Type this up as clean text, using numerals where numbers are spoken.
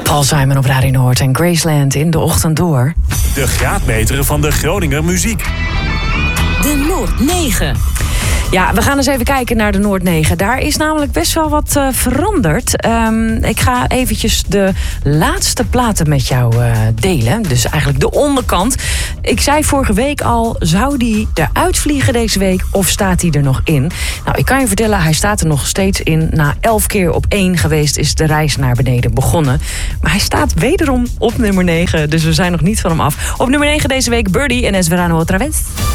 Paul Simon op Radio Noord en Graceland in de ochtend door. De graadmeter van de Groninger muziek. De Noord 9. Ja, we gaan eens even kijken naar de Noord 9. Daar is namelijk best wel wat veranderd. Ik ga eventjes de laatste platen met jou delen. Dus eigenlijk de onderkant. Ik zei vorige week al, zou die eruit vliegen deze week of staat hij er nog in? Nou, ik kan je vertellen, hij staat er nog steeds in. Na 11 keer op 1 geweest is de reis naar beneden begonnen. Maar hij staat wederom op nummer 9, dus we zijn nog niet van hem af. Op nummer 9 deze week Birdie en Es Verano Otra Vez.